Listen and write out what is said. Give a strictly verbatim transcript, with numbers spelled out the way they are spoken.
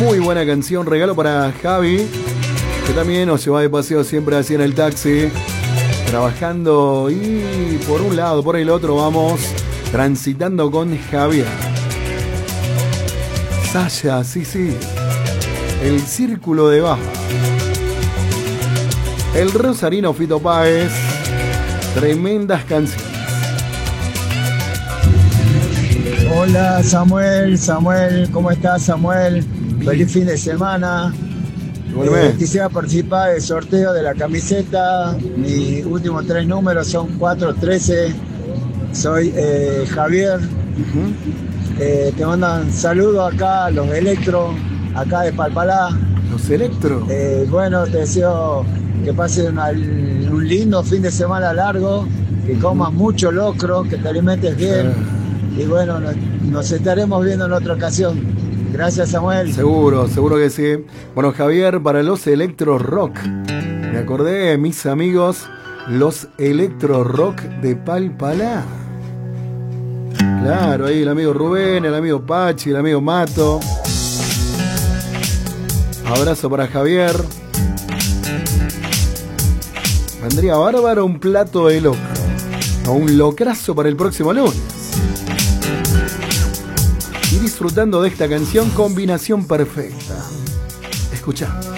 Muy buena canción, regalo para Javi, que también nos lleva de paseo siempre así en el taxi, trabajando, y por un lado, por el otro vamos transitando con Javier. Sasha, sí, sí, el Círculo de Baja. El rosarino Fito Páez, tremendas canciones. Hola Samuel, Samuel, ¿cómo estás Samuel? Feliz fin de semana. Eh, quisiera participar del sorteo de la camiseta. Mis últimos tres números son cuatro trece. Soy eh, Javier. Uh-huh. eh, te mandan saludos acá, los Electro, acá de Palpalá. Los Electro. Eh, bueno, te deseo que pases una, un lindo fin de semana largo, que comas mucho locro, que te alimentes bien. Sí. Y bueno, nos, nos estaremos viendo en otra ocasión. Gracias, Samuel. Seguro, seguro que sí. Bueno, Javier, para los Electro Rock. Me acordé, mis amigos, los Electro Rock de Palpalá. Claro, ahí el amigo Rubén, el amigo Pachi, el amigo Mato. Abrazo para Javier. Vendría bárbaro un plato de locro. O un locrazo para el próximo lunes. Y disfrutando de esta canción, combinación perfecta. Escuchá.